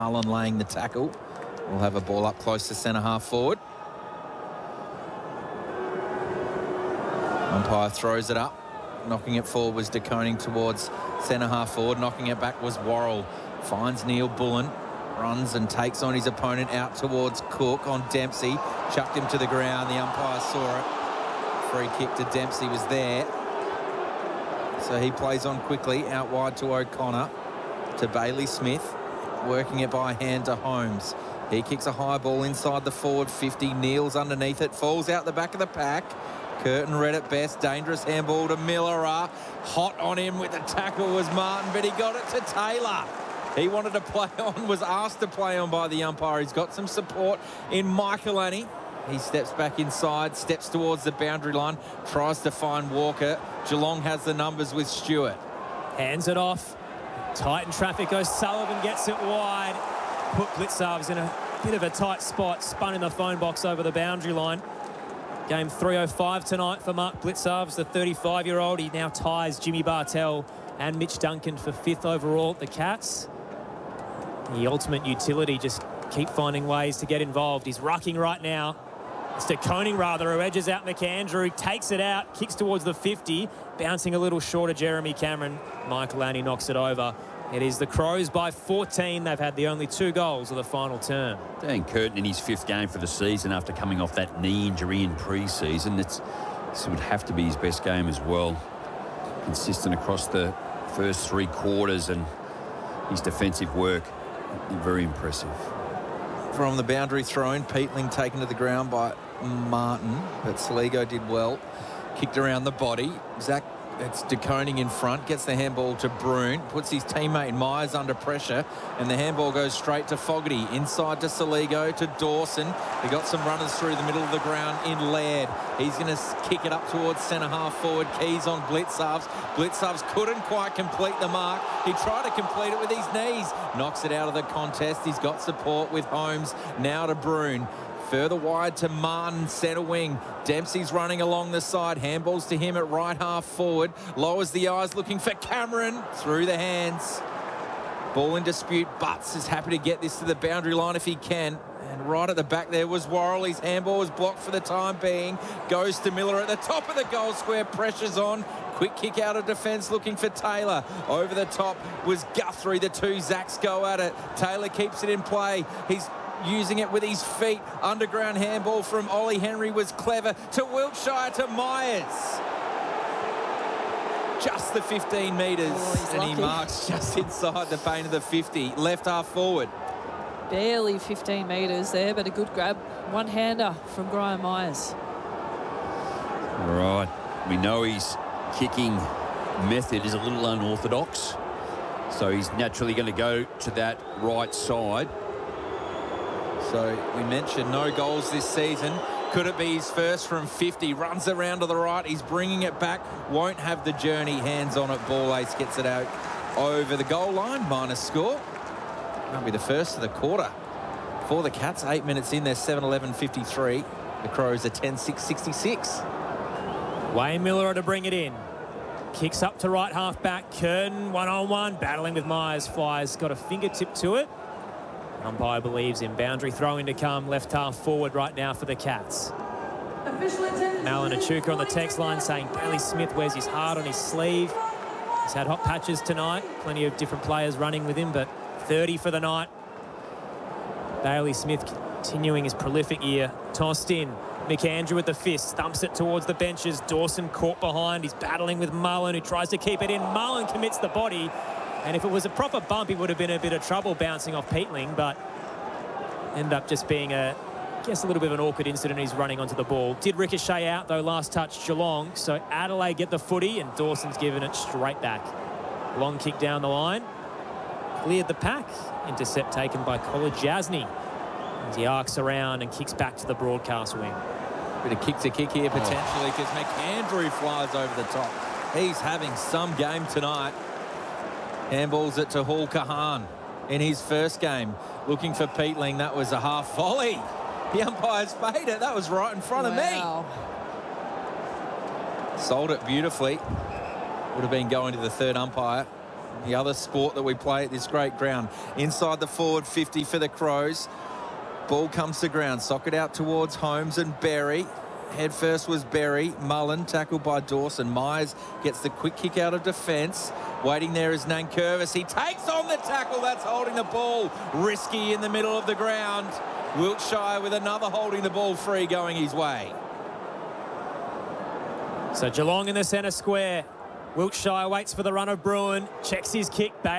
Marlon laying the tackle. We'll have a ball up close to centre-half forward. Umpire throws it up. Knocking it forward was De Koning towards centre-half forward. Knocking it back was Worrell. Finds Neil Bullen. Runs and takes on his opponent out towards Cook on Dempsey. Chucked him to the ground. The umpire saw it. Free kick to Dempsey was there. So he plays on quickly. Out wide to O'Connor. To Bailey Smith. Working it by hand to Holmes. He kicks a high ball inside the forward 50. Kneels underneath it. Falls out the back of the pack. Curtin read it best. Dangerous handball to Miller. Hot on him with the tackle was Martin, but he got it to Taylor. He wanted to play on, was asked to play on by the umpire. He's got some support in Michaelani. He steps back inside, steps towards the boundary line, tries to find Walker. Geelong has the numbers with Stewart. Hands it off. Tight in traffic. O'Sullivan gets it wide. Put Blitzarves in a bit of a tight spot. Spun in the phone box over the boundary line. Game 305 tonight for Mark Blitzarves, the 35-year-old. He now ties Jimmy Bartell and Mitch Duncan for 5th overall at the Cats. The ultimate utility, just keep finding ways to get involved. He's rucking right now. It's De Koning, rather, who edges out McAndrew, takes it out, kicks towards the 50, bouncing a little short of Jeremy Cameron. Michaelani knocks it over. It is the Crows by 14. They've had the only 2 goals of the final term. Dan Curtin in his 5th game for the season after coming off that knee injury in pre-season. This would have to be his best game as well. Consistent across the first 3 quarters, and his defensive work, very impressive. From the boundary thrown, Peatling taken to the ground by Martin, but Saligo did well. Kicked around the body. It's De Koning in front, gets the handball to Broon, puts his teammate Myers under pressure, and the handball goes straight to Fogarty. Inside to Saligo, to Dawson. They got some runners through the middle of the ground in Laird. He's going to kick it up towards centre-half forward. Keys on Blitzarves. Blitzarves couldn't quite complete the mark. He tried to complete it with his knees. Knocks it out of the contest. He's got support with Holmes. Now to Broon. Further wide to Martin, centre wing. Dempsey's running along the side. Handballs to him at right half forward. Lowers the eyes looking for Cameron. Through the hands. Ball in dispute. Butts is happy to get this to the boundary line if he can. And right at the back there was Worrell. His handball was blocked for the time being. Goes to Miller at the top of the goal square. Pressure's on. Quick kick out of defence looking for Taylor. Over the top was Guthrie. The 2 Zacks go at it. Taylor keeps it in play. He's using it with his feet. Underground handball from Ollie Henry was clever. To Wiltshire, to Myers. Just the 15 metres. And he marks just inside the paint of the 50. Left half forward. Barely 15 metres there, but a good grab. One-hander from Graham Myers. Right. We know his kicking method is a little unorthodox, so he's naturally going to go to that right side. So we mentioned no goals this season. Could it be his first from 50? Runs around to the right. He's bringing it back. Won't have the journey. Hands on it. Ball ace gets it out over the goal line. Minus score. That'll be the first of the quarter for the Cats. 8 minutes in. They're 7-11-53. The Crows are 10-6-66. Wayne Miller to bring it in. Kicks up to right half back. Curtin one-on-one. Battling with Myers. Flies. Got a fingertip to it. Umpire believes in boundary throwing to come. Left half forward right now for the Cats. Malin Achuka on the text line saying Bailey Smith wears his heart on his sleeve. He's had hot patches tonight. Plenty of different players running with him, but 30 for the night. Bailey Smith continuing his prolific year. Tossed in. McAndrew with the fist. Thumps it towards the benches. Dawson caught behind. He's battling with Mullen, who tries to keep it in. Mullen commits the body. And if it was a proper bump, he would have been in a bit of trouble bouncing off Peatling, but ended up just being a little bit of an awkward incident. He's running onto the ball. Did ricochet out, though, last touch Geelong. So Adelaide get the footy, and Dawson's given it straight back. Long kick down the line. Cleared the pack. Intercept taken by Collar Jasny. As he arcs around and kicks back to the broadcast wing. Bit of kick-to-kick here, potentially, because McAndrew flies over the top. He's having some game tonight. Handballs it to Hall Kahan in his first game. Looking for Peatling. That was a half volley. The umpires paid it. That was right in front of me. Sold it beautifully. Would have been going to the third umpire. the other sport that we play at this great ground. Inside the forward 50 for the Crows. Ball comes to ground. Socket out towards Holmes and Berry. Head first was Berry. Mullen tackled by Dawson. Myers gets the quick kick out of defence. Waiting there is Nankervis. He takes on the tackle. That's holding the ball. Risky in the middle of the ground. Wiltshire with another holding the ball free going his way. So Geelong in the centre square. Wiltshire waits for the run of Bruin. Checks his kick.